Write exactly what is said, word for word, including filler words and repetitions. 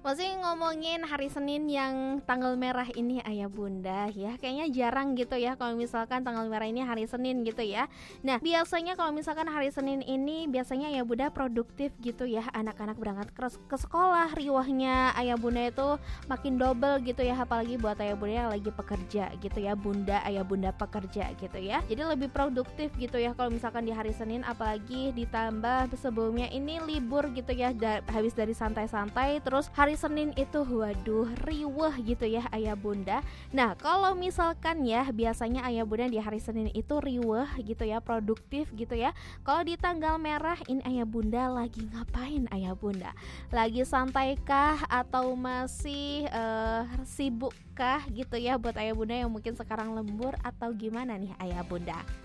Masih ngomongin hari Senin yang tanggal merah ini ayah bunda ya, kayaknya jarang gitu ya kalau misalkan tanggal merah ini hari Senin gitu ya. Nah biasanya kalau misalkan hari Senin ini biasanya ayah bunda produktif gitu ya, anak-anak berangkat ke, ke sekolah, riwahnya ayah bunda itu makin double gitu ya, apalagi buat ayah bunda yang lagi pekerja gitu ya, bunda ayah bunda pekerja gitu ya, jadi lebih produktif gitu ya kalau misalkan di hari Senin, apalagi ditambah sebelumnya ini libur gitu ya, da- habis dari santai-santai terus hari Senin itu waduh riweh gitu ya ayah bunda. Nah kalau misalkan ya biasanya ayah bunda di hari Senin itu riweh gitu ya, produktif gitu ya. Kalau di tanggal merah ini ayah bunda lagi ngapain ayah bunda? Lagi santai kah atau masih uh, sibuk kah gitu ya buat ayah bunda yang mungkin sekarang lembur, atau gimana nih ayah bunda?